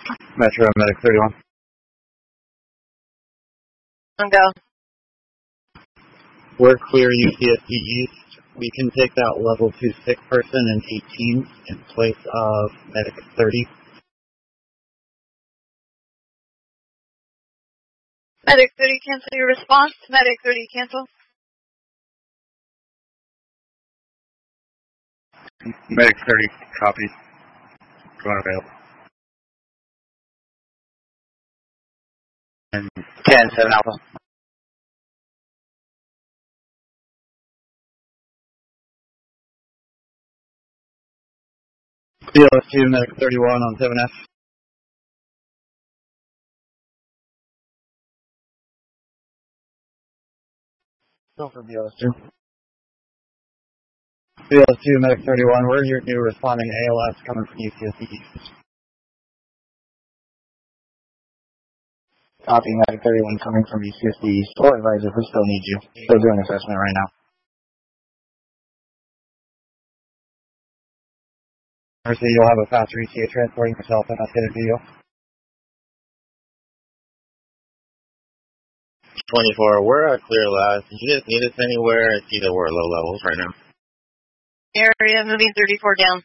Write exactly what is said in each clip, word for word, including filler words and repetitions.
Metro, Medic thirty-one. Go. We're clear U C S D East. We can take that level two sick person in eighteen in place of Medic thirty. Medic thirty, cancel your response. Medic thirty, cancel. Medic thirty, copy. Going available. And ten seven Alpha. B L S two, Medic thirty-one on seven F. Still for B L S two. B L S two, Medic thirty-one, we're your new responding A L S coming from U C S D East. Copy, Medic thirty-one coming from U C S D East. Full advisor, we still need you. Still doing assessment right now. Mercy, you'll have a faster E T A transporting yourself and I'll get it to you. twenty-four, we're at clear last. Did you guys need us anywhere? I see that we're at low levels right now. Area moving thirty-four down.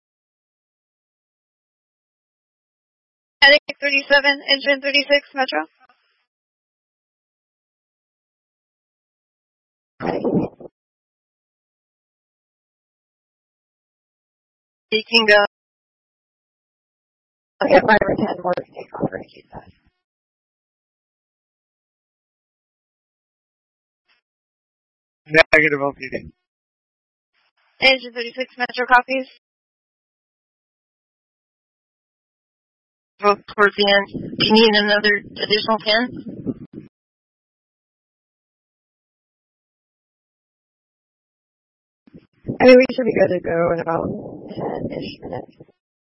Medic thirty-seven, engine thirty-six, Metro. You can go. Okay, five or ten more to take off for keep that. Negative O P D. Engine thirty-six, Metro copies. Vote towards the end. Do you need another additional ten? I mean, we should be good to go in about ten-ish minutes.